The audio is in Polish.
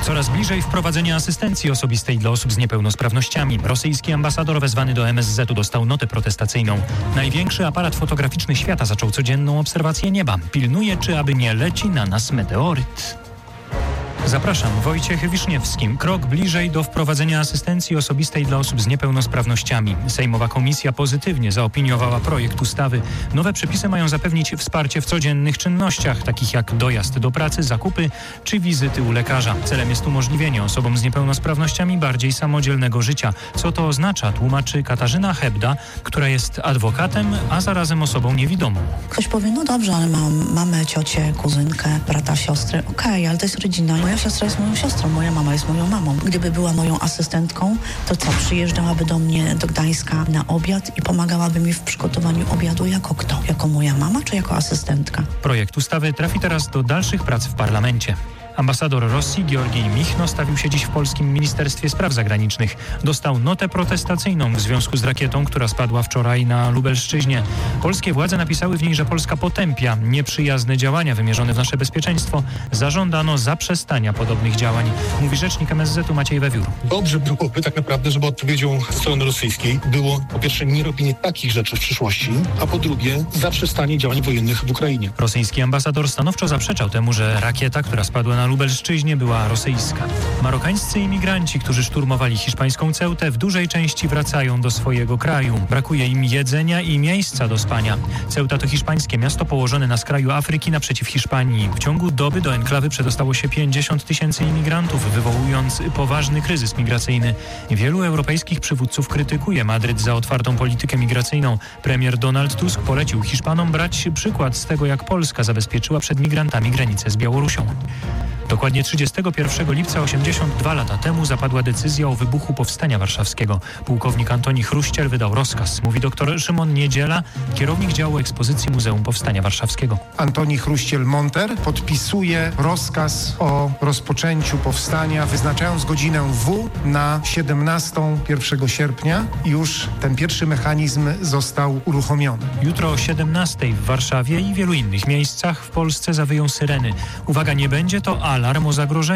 Coraz bliżej wprowadzenia asystencji osobistej dla osób z niepełnosprawnościami. Rosyjski ambasador wezwany do MSZ-u dostał notę protestacyjną. Największy aparat fotograficzny świata zaczął codzienną obserwację nieba. Pilnuje, czy aby nie leci na nas meteoryt. Zapraszam, Wojciech Wiszniewski. Krok bliżej do wprowadzenia asystencji osobistej dla osób z niepełnosprawnościami. Sejmowa komisja pozytywnie zaopiniowała projekt ustawy. Nowe przepisy mają zapewnić wsparcie w codziennych czynnościach, takich jak dojazd do pracy, zakupy czy wizyty u lekarza. Celem jest umożliwienie osobom z niepełnosprawnościami bardziej samodzielnego życia. Co to oznacza, tłumaczy Katarzyna Hebda, która jest adwokatem, a zarazem osobą niewidomą. Ktoś powie, no dobrze, ale mam mamę, ciocię, kuzynkę, brata, siostrę. Okej, ale to jest rodzina. Moja siostra jest moją siostrą, moja mama jest moją mamą. Gdyby była moją asystentką, to co, przyjeżdżałaby do mnie do Gdańska na obiad i pomagałaby mi w przygotowaniu obiadu jako kto? Jako moja mama czy jako asystentka? Projekt ustawy trafi teraz do dalszych prac w parlamencie. Ambasador Rosji Georgij Michno stawił się dziś w polskim Ministerstwie Spraw Zagranicznych. Dostał notę protestacyjną w związku z rakietą, która spadła wczoraj na Lubelszczyźnie. Polskie władze napisały w niej, że Polska potępia nieprzyjazne działania wymierzone w nasze bezpieczeństwo. Zażądano zaprzestania podobnych działań, mówi rzecznik MSZ-u Maciej Wewiór. Dobrze byłoby tak naprawdę, żeby odpowiedzią strony rosyjskiej było po pierwsze nie robienie takich rzeczy w przyszłości, a po drugie zaprzestanie działań wojennych w Ukrainie. Rosyjski ambasador stanowczo zaprzeczał temu, że rakieta, która spadła na Lubelszczyźnie, była rosyjska. Marokańscy imigranci, którzy szturmowali hiszpańską Ceutę, w dużej części wracają do swojego kraju. Brakuje im jedzenia i miejsca do spania. Ceuta to hiszpańskie miasto położone na skraju Afryki naprzeciw Hiszpanii. W ciągu doby do enklawy przedostało się 50 000 imigrantów, wywołując poważny kryzys migracyjny. Wielu europejskich przywódców krytykuje Madryt za otwartą politykę migracyjną. Premier Donald Tusk polecił Hiszpanom brać przykład z tego, jak Polska zabezpieczyła przed migrantami granicę z Białorusią. Dokładnie 31 lipca 82 lata temu zapadła decyzja o wybuchu Powstania Warszawskiego. Pułkownik Antoni Chruściel wydał rozkaz, mówi dr Szymon Niedziela, kierownik działu ekspozycji Muzeum Powstania Warszawskiego. Antoni Chruściel-Monter podpisuje rozkaz o rozpoczęciu powstania, wyznaczając godzinę W na 17 1 sierpnia. Już ten pierwszy mechanizm został uruchomiony. Jutro o 17 w Warszawie i wielu innych miejscach w Polsce zawyją syreny. Uwaga, nie będzie to alarm o zagrożeniu.